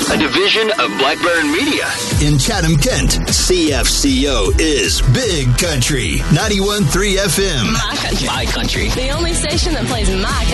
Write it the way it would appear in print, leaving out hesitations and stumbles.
a division of Blackburn Media. In Chatham-Kent, CFCO is Big Country, 91.3 FM. My country. My country. The only station that plays my